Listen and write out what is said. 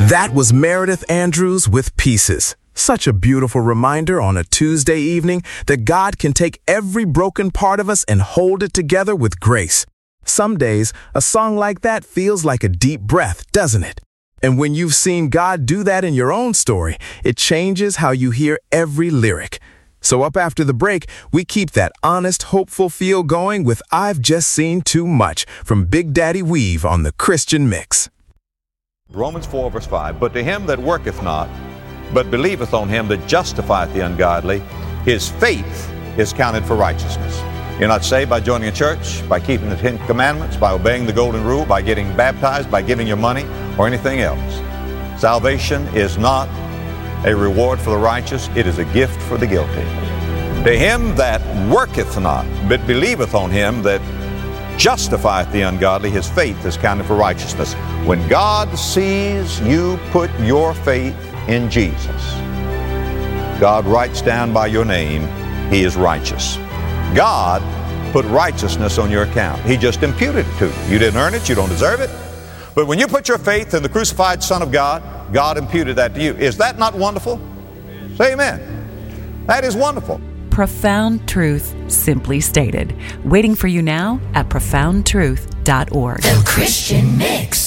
That was Meredith Andrews with Pieces. Such a beautiful reminder on a Tuesday evening that God can take every broken part of us and hold it together with grace. Some days, a song like that feels like a deep breath, doesn't it? And when you've seen God do that in your own story, it changes how you hear every lyric. So up after the break, we keep that honest, hopeful feel going with I've Just Seen Too Much from Big Daddy Weave on the Christian Mix. Romans 4, verse 5, But to him that worketh not, but believeth on him that justifieth the ungodly, his faith is counted for righteousness. You're not saved by joining a church, by keeping the 10 commandments, by obeying the golden rule, by getting baptized, by giving your money, or anything else. Salvation is not a reward for the righteous, it is a gift for the guilty. To him that worketh not, but believeth on him that justifieth the ungodly, his faith is counted for righteousness. When God sees you put your faith in Jesus, God writes down by your name, he is righteous. God put righteousness on your account. He just imputed it to you. You didn't earn it, you don't deserve it. But when you put your faith in the crucified Son of God, God imputed that to you. Is that not wonderful? Say amen. That is wonderful. Profound truth simply stated. Waiting for you now at profoundtruth.org. The Christian Mix.